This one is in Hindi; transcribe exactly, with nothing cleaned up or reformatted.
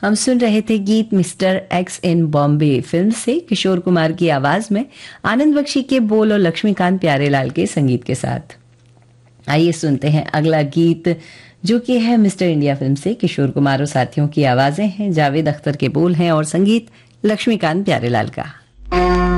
हम सुन रहे थे गीत मिस्टर एक्स इन बॉम्बे फिल्म से किशोर कुमार की आवाज में, आनंद बख्शी के बोल और लक्ष्मीकांत प्यारेलाल के संगीत के साथ। आइए सुनते हैं अगला गीत, जो कि है मिस्टर इंडिया फिल्म से। किशोर कुमार और साथियों की आवाजें हैं, जावेद अख्तर के बोल हैं और संगीत लक्ष्मीकांत प्यारेलाल का।